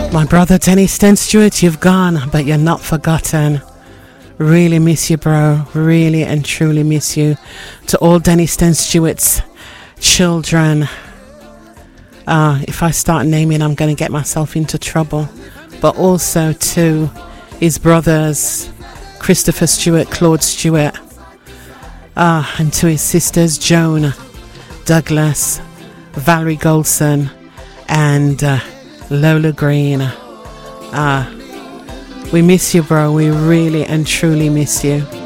My brother Dennis Sten Stewart, you've gone, but you're not forgotten. Really miss you, bro. Really and truly miss you. To all Dennis Sten Stewart's children. If I start naming, I'm going to get myself into trouble. But also to his brothers, Christopher Stewart, Claude Stewart. And to his sisters, Joan, Douglas, Valerie Goldson, and Lola Green. We miss you, bro. We really and truly miss you.